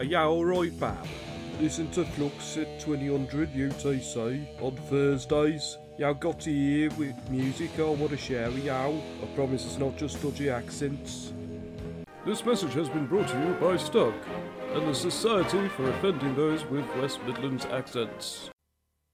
you alright, pal? Listen to Flux at 2000 UTC on Thursdays. Y'all got to hear with music I want to share with y'all. I promise it's not just dodgy accents. This message has been brought to you by Stuck and the Society for Offending Those with West Midlands Accents.